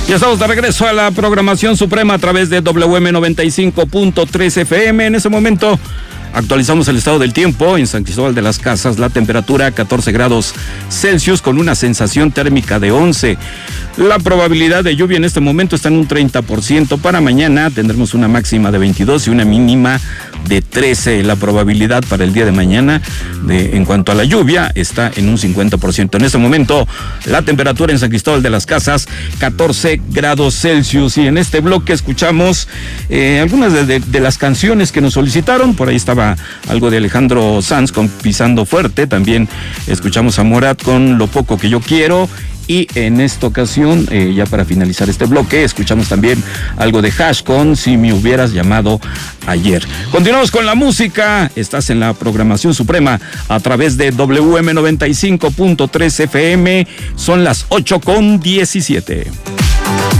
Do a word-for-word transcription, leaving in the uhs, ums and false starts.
Ya estamos de regreso a la programación suprema a través de W M noventa y cinco punto tres F M. En ese momento actualizamos el estado del tiempo. En San Cristóbal de las Casas, la temperatura catorce grados Celsius con una sensación térmica de once. La probabilidad de lluvia en este momento está en un treinta por ciento. Para mañana tendremos una máxima de veintidós y una mínima de trece. La probabilidad para el día de mañana de, en cuanto a la lluvia está en un cincuenta por ciento. En este momento la temperatura en San Cristóbal de las Casas catorce grados Celsius. Y en este bloque escuchamos eh, algunas de, de, de las canciones que nos solicitaron. Por ahí estaba algo de Alejandro Sanz con Pisando Fuerte. También escuchamos a Morat con Lo Poco Que Yo Quiero. Y en esta ocasión, eh, ya para finalizar este bloque, escuchamos también algo de Hash con Si Me Hubieras Llamado Ayer. Continuamos con la música. Estás en la programación suprema a través de W M noventa y cinco punto tres F M. Son las ocho con diecisiete.